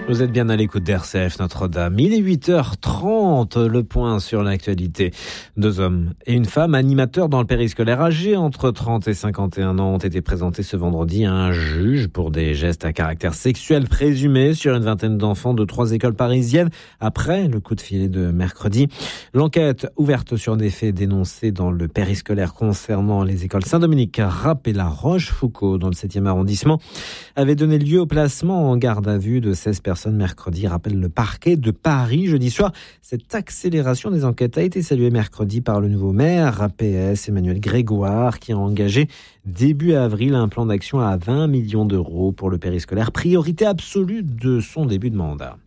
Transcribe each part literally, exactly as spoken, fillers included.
Vous êtes bien à l'écoute d'R C F Notre-Dame. Il est huit heures trente, le point sur l'actualité. Deux hommes et une femme animateurs dans le périscolaire âgés entre trente et cinquante et un ans ont été présentés ce vendredi à un juge pour des gestes à caractère sexuel présumés sur une vingtaine d'enfants de trois écoles parisiennes après le coup de filet de mercredi. L'enquête ouverte sur des faits dénoncés dans le périscolaire concernant les écoles Saint-Dominique, Rapp et La Rochefoucauld dans le septième arrondissement avait donné lieu au placement en garde à vue de seize personnes mercredi, rappelle le parquet de Paris jeudi soir. Cette accélération des enquêtes a été saluée mercredi par le nouveau maire A P S, Emmanuel Grégoire, qui a engagé début avril un plan d'action à vingt millions d'euros pour le périscolaire, priorité absolue de son début de mandat.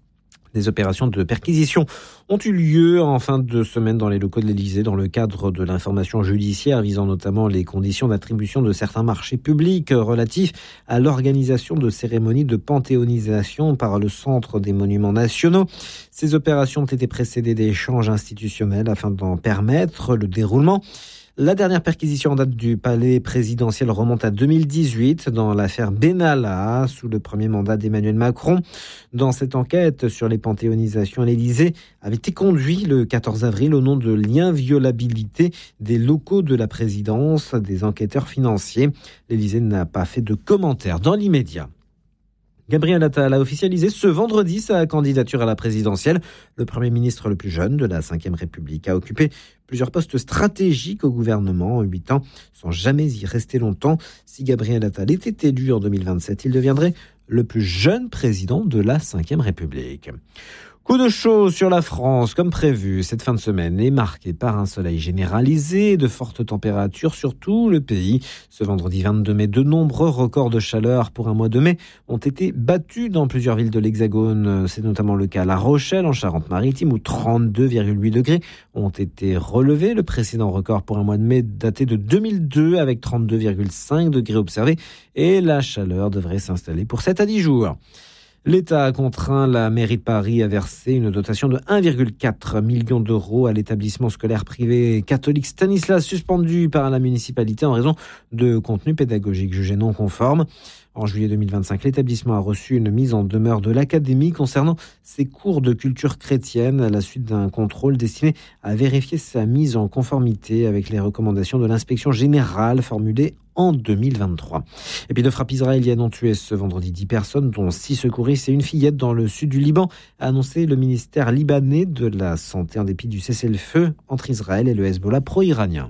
Des opérations de perquisition ont eu lieu en fin de semaine dans les locaux de l'Élysée dans le cadre de l'information judiciaire visant notamment les conditions d'attribution de certains marchés publics relatifs à l'organisation de cérémonies de panthéonisation par le Centre des Monuments Nationaux. Ces opérations ont été précédées d'échanges institutionnels afin d'en permettre le déroulement. La dernière perquisition en date du palais présidentiel remonte à deux mille dix-huit dans l'affaire Benalla, sous le premier mandat d'Emmanuel Macron. Dans cette enquête sur les panthéonisations, l'Élysée avait été conduit le quatorze avril au nom de l'inviolabilité des locaux de la présidence des enquêteurs financiers. L'Élysée n'a pas fait de commentaires dans l'immédiat. Gabriel Attal a officialisé ce vendredi sa candidature à la présidentielle. Le Premier ministre le plus jeune de la cinquième République a occupé plusieurs postes stratégiques au gouvernement en huit ans, sans jamais y rester longtemps. Si Gabriel Attal était élu en deux mille vingt-sept, il deviendrait le plus jeune président de la cinquième République. Coup de chaud sur la France, comme prévu. Cette fin de semaine est marquée par un soleil généralisé et de fortes températures sur tout le pays. Ce vendredi vingt-deux mai, de nombreux records de chaleur pour un mois de mai ont été battus dans plusieurs villes de l'Hexagone. C'est notamment le cas à La Rochelle, en Charente-Maritime, où trente-deux virgule huit degrés ont été relevés. Le précédent record pour un mois de mai daté de deux mille deux avec trente-deux virgule cinq degrés observés. Et la chaleur devrait s'installer pour sept à dix jours. L'État a contraint la mairie de Paris à verser une dotation de un virgule quatre million d'euros à l'établissement scolaire privé catholique Stanislas, suspendu par la municipalité en raison de contenus pédagogiques jugés non conformes. En juillet deux mille vingt-cinq, l'établissement a reçu une mise en demeure de l'Académie concernant ses cours de culture chrétienne à la suite d'un contrôle destiné à vérifier sa mise en conformité avec les recommandations de l'inspection générale formulées en deux mille vingt-trois. Et puis deux frappes israéliennes ont tué ce vendredi dix personnes, dont six secouristes et une fillette dans le sud du Liban, a annoncé le ministère libanais de la Santé en dépit du cessez-le-feu entre Israël et le Hezbollah pro-iranien.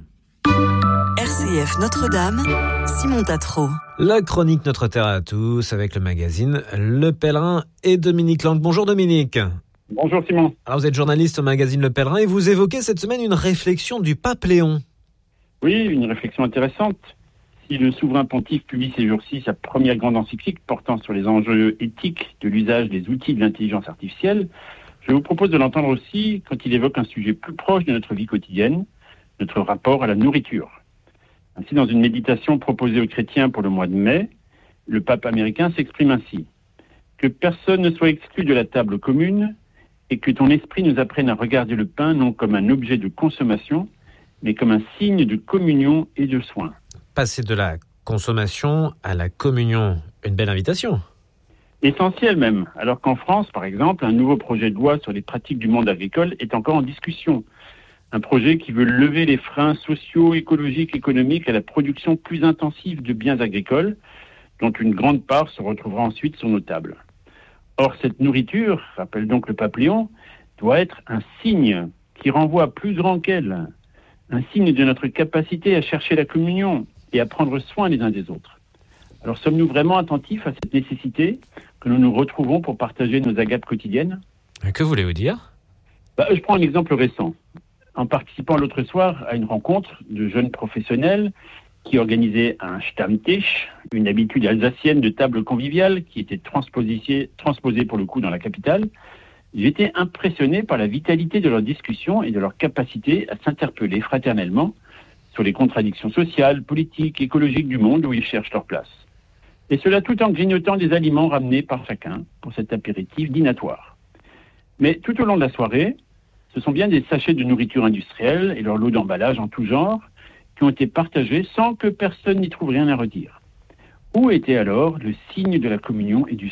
R C F Notre-Dame, Simon Tatro. La chronique Notre Terre à tous avec le magazine Le Pèlerin et Dominique Lang. Bonjour Dominique. Bonjour Simon. Alors vous êtes journaliste au magazine Le Pèlerin et vous évoquez cette semaine une réflexion du pape Léon. Oui, une réflexion intéressante. Si le souverain pontife publie ces jours-ci sa première grande encyclique portant sur les enjeux éthiques de l'usage des outils de l'intelligence artificielle, je vous propose de l'entendre aussi quand il évoque un sujet plus proche de notre vie quotidienne, notre rapport à la nourriture. Ainsi, dans une méditation proposée aux chrétiens pour le mois de mai, le pape américain s'exprime ainsi. Que personne ne soit exclu de la table commune et que ton esprit nous apprenne à regarder le pain non comme un objet de consommation, mais comme un signe de communion et de soin. Passer de la consommation à la communion, une belle invitation. Essentiel même, alors qu'en France, par exemple, un nouveau projet de loi sur les pratiques du monde agricole est encore en discussion. Un projet qui veut lever les freins sociaux, écologiques, économiques à la production plus intensive de biens agricoles, dont une grande part se retrouvera ensuite sur nos tables. Or, cette nourriture, rappelle donc le pape Léon, doit être un signe qui renvoie à plus grand qu'elle, un signe de notre capacité à chercher la communion et à prendre soin les uns des autres. Alors, sommes-nous vraiment attentifs à cette nécessité que nous nous retrouvons pour partager nos agapes quotidiennes ? Que voulez-vous dire ? bah, Je prends un exemple récent. En participant l'autre soir à une rencontre de jeunes professionnels qui organisaient un Stammtisch, une habitude alsacienne de table conviviale qui était transposée, transposée pour le coup dans la capitale, j'étais impressionné par la vitalité de leurs discussions et de leur capacité à s'interpeller fraternellement sur les contradictions sociales, politiques, écologiques du monde où ils cherchent leur place. Et cela tout en grignotant des aliments ramenés par chacun pour cet apéritif dînatoire. Mais tout au long de la soirée, ce sont bien des sachets de nourriture industrielle et leur lot d'emballage en tout genre qui ont été partagés sans que personne n'y trouve rien à redire. Où était alors le signe de la communion et du soin ?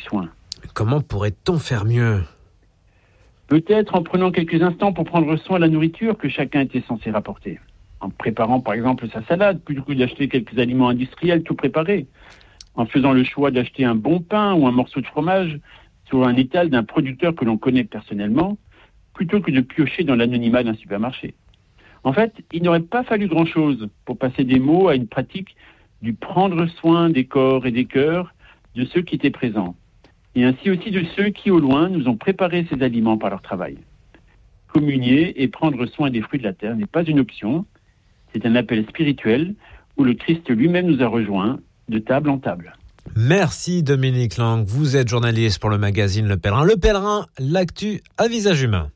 comment pourrait-on faire mieux ? Peut-être en prenant quelques instants pour prendre soin de la nourriture que chacun était censé rapporter. En préparant par exemple sa salade, plutôt que d'acheter quelques aliments industriels tout préparés. En faisant le choix d'acheter un bon pain ou un morceau de fromage sur un étal d'un producteur que l'on connaît personnellement, plutôt que de piocher dans l'anonymat d'un supermarché. En fait, il n'aurait pas fallu grand-chose pour passer des mots à une pratique du prendre soin des corps et des cœurs de ceux qui étaient présents, et ainsi aussi de ceux qui, au loin, nous ont préparé ces aliments par leur travail. Communier et prendre soin des fruits de la terre n'est pas une option, c'est un appel spirituel où le Christ lui-même nous a rejoints de table en table. Merci Dominique Lang, vous êtes journaliste pour le magazine Le Pèlerin. Le Pèlerin, l'actu à visage humain.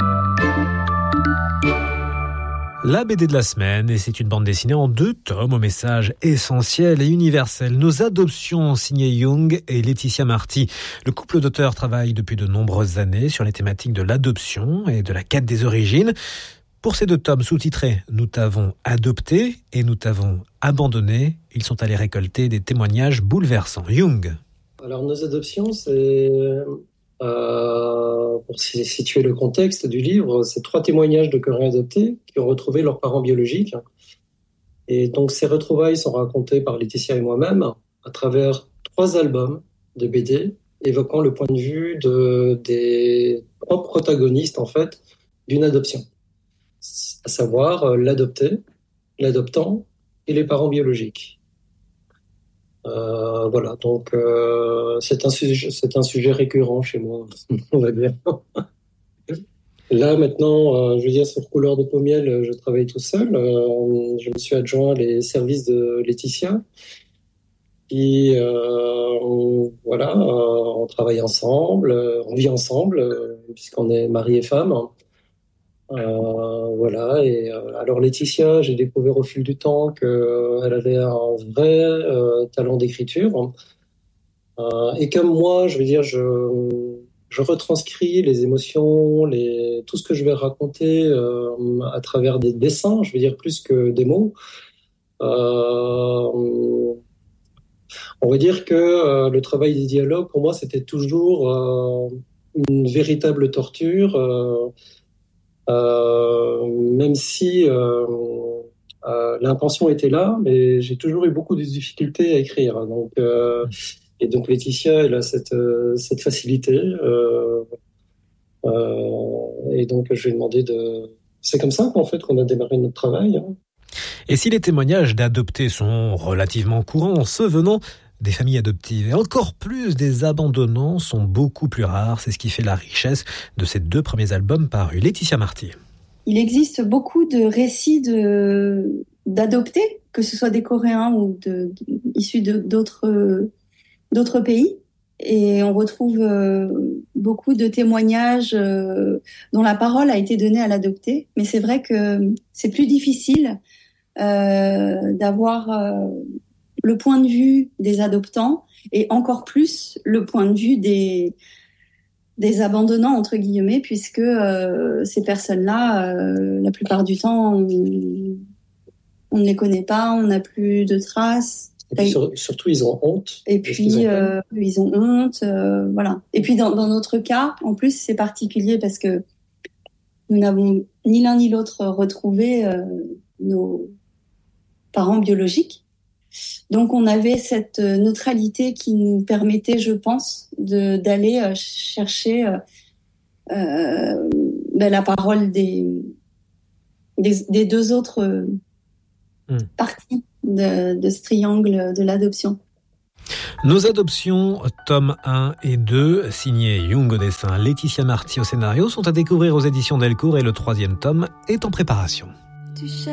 La B D de la semaine, et c'est une bande dessinée en deux tomes au message essentiel et universel. Nos adoptions, signées Jung et Laetitia Marty. Le couple d'auteurs travaille depuis de nombreuses années sur les thématiques de l'adoption et de la quête des origines. Pour ces deux tomes sous-titrés, nous t'avons adopté et nous t'avons abandonné. Ils sont allés récolter des témoignages bouleversants. Jung. Alors nos adoptions, c'est... Euh, pour situer le contexte du livre, c'est trois témoignages de Coréens adoptés qui ont retrouvé leurs parents biologiques. Et donc ces retrouvailles sont racontées par Laetitia et moi-même à travers trois albums de B D évoquant le point de vue de, des trois protagonistes en fait d'une adoption, à savoir l'adopté, l'adoptant et les parents biologiques. Euh, voilà, donc euh, c'est un sujet, c'est un sujet récurrent chez moi, on va dire. Là maintenant, euh, je veux dire sur Couleur de peau miel, je travaille tout seul. Euh, je me suis adjoint les services de Laetitia. Et euh, voilà, euh, on travaille ensemble, on vit ensemble euh, puisqu'on est mari et femme. Euh, voilà, et euh, alors Laetitia, j'ai découvert au fil du temps qu'elle euh, avait un vrai euh, talent d'écriture. Euh, et comme moi, je veux dire, je, je retranscris les émotions, les, tout ce que je vais raconter euh, à travers des dessins, je veux dire plus que des mots. Euh, on va dire que euh, le travail des dialogues, pour moi, c'était toujours euh, une véritable torture. Euh, Euh, même si euh, euh, l'intention était là, mais j'ai toujours eu beaucoup de difficultés à écrire. Donc, euh, et donc Laetitia, elle a cette, euh, cette facilité. Euh, euh, et donc, je lui ai demandé de... C'est comme ça qu'en fait qu'on a démarré notre travail. Hein. Et si les témoignages d'adoptés sont relativement courants, ceux venant des familles adoptives et encore plus des abandonnants sont beaucoup plus rares. C'est ce qui fait la richesse de ces deux premiers albums parus. Laetitia Marty. Il existe beaucoup de récits de, d'adoptés, que ce soit des Coréens ou de, issus de, d'autres, d'autres pays. Et on retrouve euh, beaucoup de témoignages euh, dont la parole a été donnée à l'adopté. Mais c'est vrai que c'est plus difficile euh, d'avoir... Euh, le point de vue des adoptants et encore plus le point de vue des, des abandonnants, entre guillemets, puisque euh, ces personnes-là, euh, la plupart du temps, on, on ne les connaît pas, on n'a plus de traces. Et puis, sur, surtout, ils ont honte. Et puis, euh, ils ont honte, euh, voilà. Et puis, dans, dans notre cas, en plus, c'est particulier parce que nous n'avons ni l'un ni l'autre retrouvé euh, nos parents biologiques. Donc, on avait cette neutralité qui nous permettait, je pense, de, d'aller euh, chercher euh, euh, ben, la parole des, des, des deux autres euh, mmh. parties de, de ce triangle de l'adoption. Nos adoptions, tome un et deux, signés Jung au dessin, Laetitia Marty au scénario, sont à découvrir aux éditions Delcourt et le troisième tome est en préparation.